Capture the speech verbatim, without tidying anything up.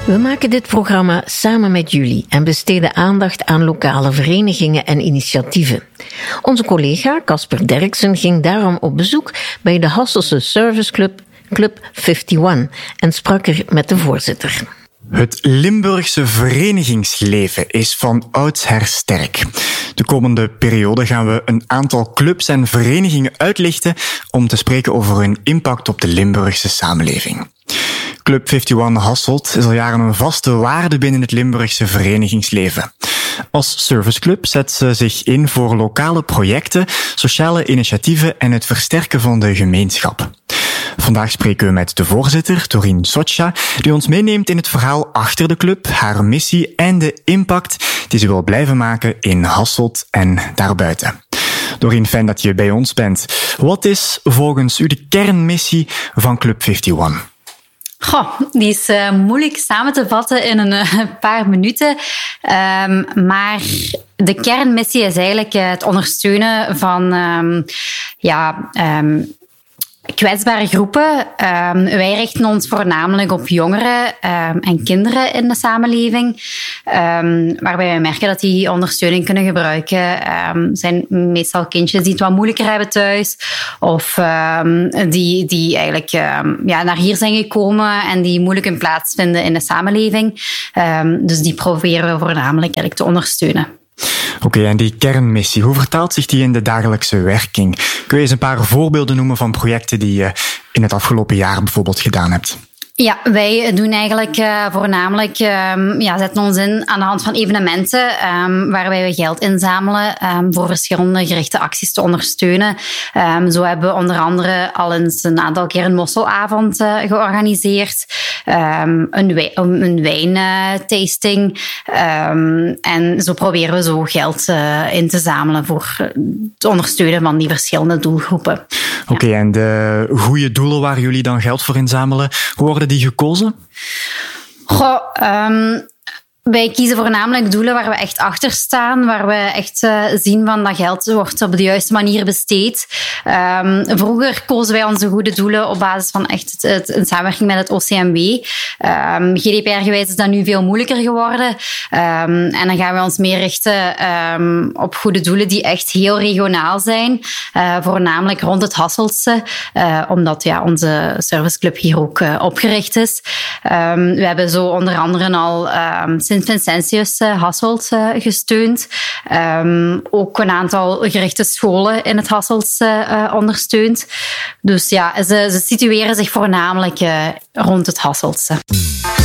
We maken dit programma samen met jullie en besteden aandacht aan lokale verenigingen en initiatieven. Onze collega Casper Derksen ging daarom op bezoek bij de Hasselse serviceclub Club eenenvijftig en sprak er met de voorzitter. Het Limburgse verenigingsleven is van oudsher sterk. De komende periode gaan we een aantal clubs en verenigingen uitlichten om te spreken over hun impact op de Limburgse samenleving. Club eenenvijftig Hasselt is al jaren een vaste waarde binnen het Limburgse verenigingsleven. Als serviceclub zet ze zich in voor lokale projecten, sociale initiatieven en het versterken van de gemeenschap. Vandaag spreken we met de voorzitter, Doreen Sotja, die ons meeneemt in het verhaal achter de club, haar missie en de impact die ze wil blijven maken in Hasselt en daarbuiten. Doreen, fijn dat je bij ons bent. Wat is volgens u de kernmissie van Club eenenvijftig? Goh, die is uh, moeilijk samen te vatten in een uh, paar minuten. Um, maar de kernmissie is eigenlijk uh, het ondersteunen van um, ja, um, kwetsbare groepen. Um, wij richten ons voornamelijk op jongeren um, en kinderen in de samenleving. Um, waarbij wij merken dat die ondersteuning kunnen gebruiken. Um, zijn meestal kindjes die het wat moeilijker hebben thuis. Of um, die, die eigenlijk um, ja, naar hier zijn gekomen en die moeilijk een plaats vinden in de samenleving. Um, dus die proberen we voornamelijk eigenlijk te ondersteunen. Oké, okay, en die kernmissie, hoe vertaalt zich die in de dagelijkse werking? Kun je eens een paar voorbeelden noemen van projecten die je in het afgelopen jaar bijvoorbeeld gedaan hebt? Ja, wij doen eigenlijk uh, voornamelijk, um, ja, zetten ons in aan de hand van evenementen um, waarbij we geld inzamelen um, voor verschillende gerichte acties te ondersteunen. Um, zo hebben we onder andere al eens een aantal keer een mosselavond uh, georganiseerd, um, een, wij- een wijntasting uh, um, en zo proberen we zo geld uh, in te zamelen voor het ondersteunen van die verschillende doelgroepen. Oké, okay, ja. En de goede doelen waar jullie dan geld voor inzamelen, hoe worden die gekozen? Goh, um, wij kiezen voornamelijk doelen waar we echt achter staan, waar we echt uh, zien van dat geld wordt op de juiste manier besteed. Um, vroeger kozen wij onze goede doelen op basis van echt het, het, een samenwerking met het O C M W. Um, G D P R-gewijs is dat nu veel moeilijker geworden. Um, en dan gaan we ons meer richten um, op goede doelen die echt heel regionaal zijn. Uh, voornamelijk rond het Hasseltse, uh, omdat ja, onze serviceclub hier ook uh, opgericht is. Um, we hebben zo onder andere al um, Sint-Vincentius uh, Hasselt uh, gesteund. Um, ook een aantal gerichte scholen in het Hasselt uh, ondersteund. Dus ja, ze, ze situeren zich voornamelijk uh, rond het Hasseltse.